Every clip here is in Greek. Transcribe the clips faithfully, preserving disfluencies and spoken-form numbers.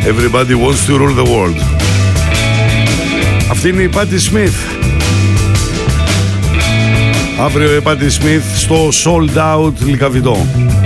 Everybody wants to rule the world. Αυτή είναι η Patti Smith. Αύριο η Patti Smith στο Sold Out Λικαβητό.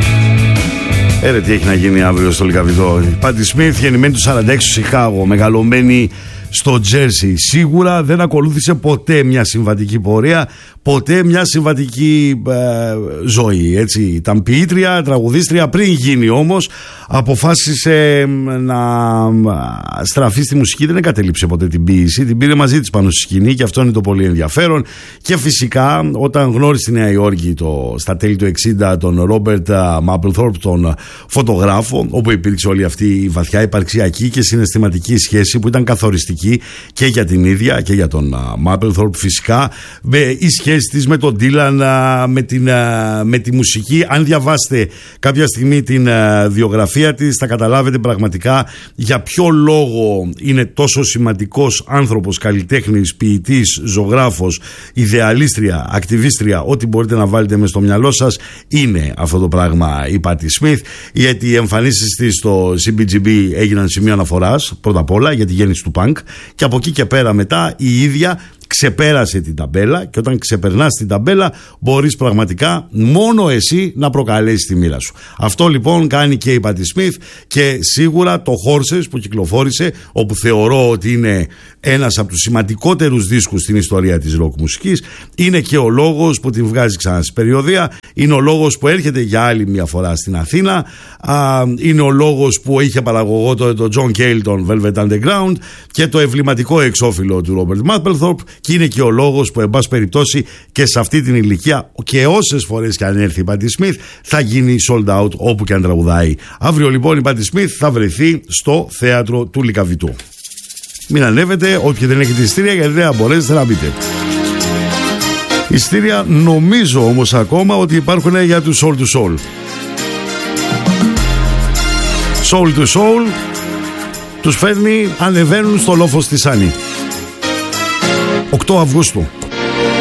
Έρε τι έχει να γίνει αύριο στο Λικαβητό. Η Patti Smith, γεννημένη του σαράντα έξι στο Σικάγο, μεγαλωμένη στο Τζέρσι. Σίγουρα δεν ακολούθησε ποτέ μια συμβατική πορεία, ποτέ μια συμβατική ε, ζωή. Έτσι. Ήταν ποιήτρια, τραγουδίστρια. Πριν γίνει όμως, αποφάσισε να στραφεί στη μουσική. Δεν εγκατέλειψε ποτέ την ποίηση. Την πήρε μαζί της πάνω στη σκηνή και αυτό είναι το πολύ ενδιαφέρον. Και φυσικά όταν γνώρισε στη Νέα Υόρκη το, στα τέλη του εξήντα τον Ρόμπερτ Μάπλθορπ, τον φωτογράφο, όπου υπήρξε όλη αυτή η βαθιά υπαρξιακή και συναισθηματική σχέση που ήταν καθοριστική και για την ίδια και για τον Μάπλθορπ, φυσικά η σχέση της με τον Ντίλαν, με, την, με τη μουσική. Αν διαβάσετε κάποια στιγμή την βιογραφία της θα καταλάβετε πραγματικά για ποιο λόγο είναι τόσο σημαντικός άνθρωπος, καλλιτέχνης, ποιητής, ζωγράφος, ιδεαλίστρια, ακτιβίστρια, ό,τι μπορείτε να βάλετε μες στο μυαλό σας είναι αυτό το πράγμα η Patti Smith. Γιατί οι εμφανίσεις της στο σι μπι τζι μπι έγιναν σημείο αναφοράς πρώτα απ' όλα για τη γέννηση του πανκ. Και από εκεί και πέρα μετά η ίδια ξεπέρασε την ταμπέλα, και όταν ξεπερνάς την ταμπέλα μπορείς πραγματικά μόνο εσύ να προκαλέσεις τη μοίρα σου. Αυτό λοιπόν κάνει και η Patti Smith, και σίγουρα το Horses που κυκλοφόρησε, όπου θεωρώ ότι είναι ένας από τους σημαντικότερους δίσκους στην ιστορία της ροκ μουσικής, είναι και ο λόγος που την βγάζει ξανά στη περιοδεία, είναι ο λόγος που έρχεται για άλλη μια φορά στην Αθήνα, α, είναι ο λόγος που είχε παραγωγό το, το John Cale, τον Velvet Underground, και το εμβληματικό εξώφυλλο του Robert Mapplethorpe, και είναι και ο λόγος που εν πάση περιπτώσει και σε αυτή την ηλικία και όσες φορές και αν έρθει η Patti Smith θα γίνει sold out όπου και αν τραγουδάει. Αύριο λοιπόν η Patti Smith θα βρεθεί στο θέατρο του Λικαβητού. Μην ανέβετε όποιοι δεν έχετε εισιτήρια, γιατί δεν θα μπορέσετε να μπείτε. Εισιτήρια νομίζω όμως ακόμα ότι υπάρχουν για τους Soul to Soul. Soul to Soul τους φέρνει, ανεβαίνουν στο Λόφος της Άννη. οκτώ Αυγούστου.